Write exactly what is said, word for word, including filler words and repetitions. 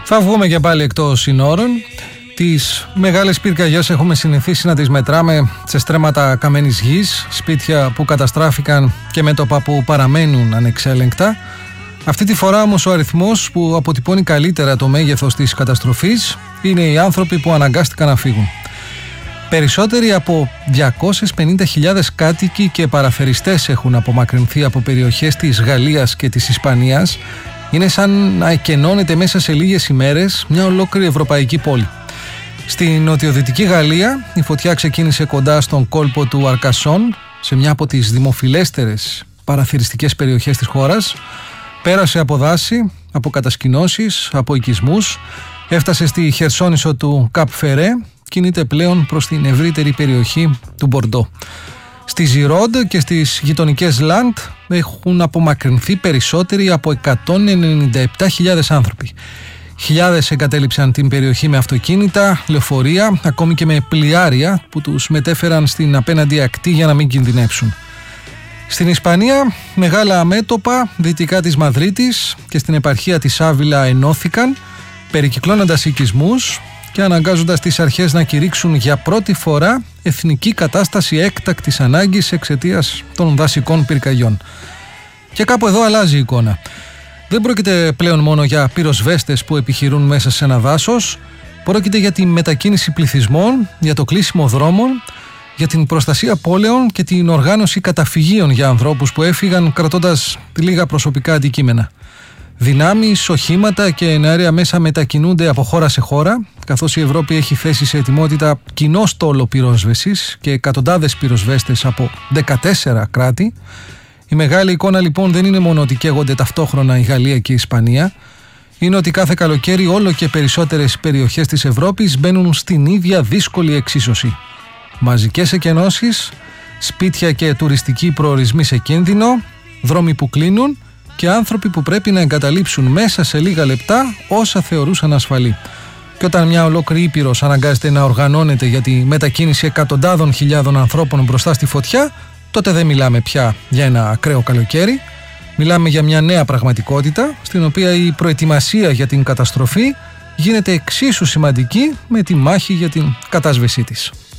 Θα βγούμε και πάλι εκτός συνόρων. Τις μεγάλες πυρκαγιές έχουμε συνηθίσει να τις μετράμε σε στρέμματα καμένης γης, σπίτια που καταστράφηκαν και μέτωπα που παραμένουν ανεξέλεγκτα. Αυτή τη φορά όμως ο αριθμός που αποτυπώνει καλύτερα το μέγεθος της καταστροφής είναι οι άνθρωποι που αναγκάστηκαν να φύγουν. Περισσότεροι από διακόσιες πενήντα χιλιάδες κάτοικοι και παραθεριστές έχουν απομακρυνθεί από περιοχές της Γαλλίας και της Ισπανίας. Είναι σαν να εκενώνεται μέσα σε λίγες ημέρες μια ολόκληρη ευρωπαϊκή πόλη. Στην νοτιοδυτική Γαλλία η φωτιά ξεκίνησε κοντά στον κόλπο του Αρκασόν, σε μια από τις δημοφιλέστερες παραθεριστικές περιοχές της χώρας. Πέρασε από δάση, από κατασκηνώσεις, από οικισμούς, έφτασε στη Χερσόνησο του Καπ Φερέ, κινείται πλέον προς την ευρύτερη περιοχή του Μπορντό. Στη Ζιρόντ και στις γειτονικές Λαντ έχουν απομακρυνθεί περισσότεροι από εκατόν ενενήντα επτά χιλιάδες άνθρωποι. Χιλιάδες εγκατέλειψαν την περιοχή με αυτοκίνητα, λεωφορεία, ακόμη και με πλοιάρια που τους μετέφεραν στην απέναντι ακτή για να μην κινδυνεύσουν. Στην Ισπανία, μεγάλα μέτωπα δυτικά της Μαδρίτης και στην επαρχία της Άβυλα ενώθηκαν, περικυκλώνοντας οικισμούς και αναγκάζοντας τις αρχές να κηρύξουν για πρώτη φορά εθνική κατάσταση έκτακτης ανάγκης εξαιτίας των δασικών πυρκαγιών. Και κάπου εδώ αλλάζει η εικόνα. Δεν πρόκειται πλέον μόνο για πυροσβέστες που επιχειρούν μέσα σε ένα δάσος, πρόκειται για τη μετακίνηση πληθυσμών, για το κλείσιμο δρόμων, για την προστασία πόλεων και την οργάνωση καταφυγίων για ανθρώπους που έφυγαν κρατώντας λίγα προσωπικά αντικείμενα. Δυνάμεις, οχήματα και εναέρια μέσα μετακινούνται από χώρα σε χώρα, καθώς η Ευρώπη έχει θέσει σε ετοιμότητα κοινό στόλο πυρόσβεσης και εκατοντάδες πυροσβέστες από δεκατέσσερα κράτη. Η μεγάλη εικόνα λοιπόν δεν είναι μόνο ότι καίγονται ταυτόχρονα η Γαλλία και η Ισπανία, είναι ότι κάθε καλοκαίρι όλο και περισσότερες περιοχές της Ευρώπης μπαίνουν στην ίδια δύσκολη εξίσωση. Μαζικές εκενώσεις, σπίτια και τουριστικοί προορισμοί σε κίνδυνο, δρόμοι που κλείνουν και άνθρωποι που πρέπει να εγκαταλείψουν μέσα σε λίγα λεπτά όσα θεωρούσαν ασφαλή. Και όταν μια ολόκληρη ήπειρος αναγκάζεται να οργανώνεται για τη μετακίνηση εκατοντάδων χιλιάδων ανθρώπων μπροστά στη φωτιά, τότε δεν μιλάμε πια για ένα ακραίο καλοκαίρι. Μιλάμε για μια νέα πραγματικότητα, στην οποία η προετοιμασία για την καταστροφή γίνεται εξίσου σημαντική με τη μάχη για την κατάσβεσή της.